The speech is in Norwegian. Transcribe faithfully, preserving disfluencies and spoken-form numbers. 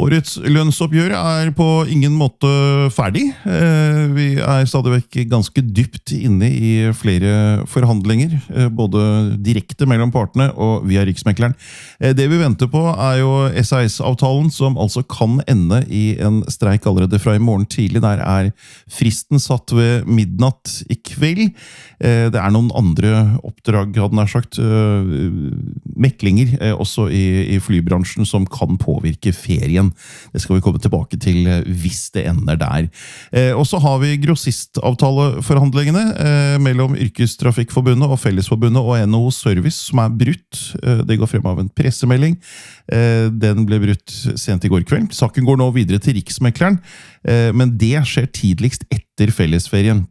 Årets lønnsoppgjør er på ingen måte ferdig. Vi er stadig vekk ganske dypt inne i flere forhandlinger, både direkte mellom partene og via Riksmekleren. Det vi venter på er jo S A S-avtalen, som altså kan ende i en streik allerede fra i morgen tidlig. Der er fristen satt ved midnatt i kveld. Det er noen andre oppdrag, hadde nær sagt, meklinger også i, i flybransjen som kan påvirke ferien. Det skal vi komme tilbake til hvis det ender der. Eh, og så har vi grossistavtaleforhandlingene eh, mellom Yrkestrafikkforbundet og Fellesforbundet og N H O Service som er brutt. Eh, det går frem av en pressemelding. Eh, den ble brutt sent i går kveld. Saken går nå videre til Riksmekleren, eh, men det skjer tidligst etter fellesferien.